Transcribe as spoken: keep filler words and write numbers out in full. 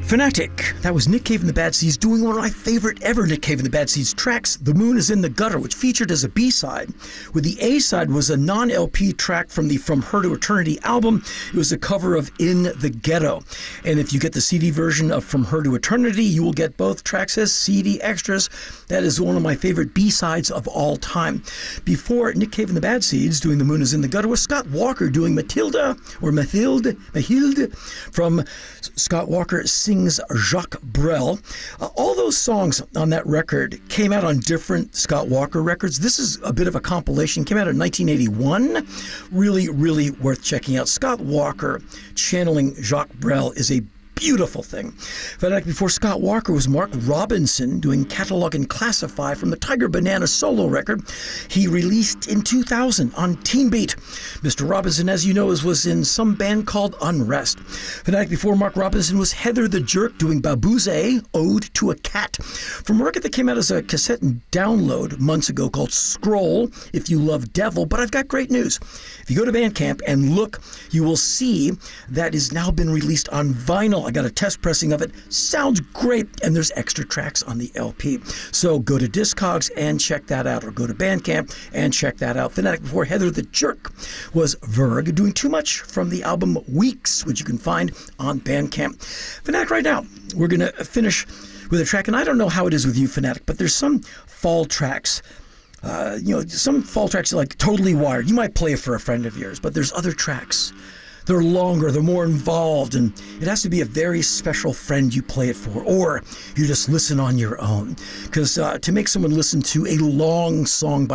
Fanatic. That was Nick Cave and the Bad Seeds doing one of my favorite ever Nick Cave and the Bad Seeds tracks, The Moon is in the Gutter, which featured as a B-side. With the A-side was a non-L P track from the From Her to Eternity album. It was a cover of In the Ghetto. And if you get the C D version of From Her to Eternity, you will get both tracks as C D extras. That is one of my favorite B-sides of all time. Before Nick Cave and the Bad Seeds doing The Moon is in the Gutter was Scott Walker doing Matilda, or Mathilde, Mathilde, from Scott Walker Sings Jacques Brel. Uh, all those songs on that record came out on different Scott Walker records. This is a bit of a compilation. Came out in nineteen eighty-one. Really, really worth checking out. Scott Walker channeling Jacques Brel is a beautiful thing. In fact, before Scott Walker was Mark Robinson doing Catalog and Classify from the Tiger Banana solo record he released in two thousand on Teen Beat. Mister Robinson, as you know, was in some band called Unrest. The night before Mark Robinson was Heather the Jerk doing Babuse, Ode to a Cat, from a record that came out as a cassette and download months ago called Scroll, If You Love Devil. But I've got great news. If you go to Bandcamp and look, you will see that has now been released on vinyl. I got a test pressing of it. Sounds great, and there's extra tracks on the L P. So go to Discogs and check that out, or go to Bandcamp and check that out. The night before Heather the Jerk was Verg doing Too Much from the album Weeks, which you can find on Bandcamp. Fanatic, right now, we're going to finish with a track, and I don't know how it is with you, Fanatic, but there's some fall tracks. Uh, you know, some fall tracks like Totally Wired. You might play it for a friend of yours, but there's other tracks. They're longer, they're more involved, and it has to be a very special friend you play it for, or you just listen on your own. Because uh, to make someone listen to a long song by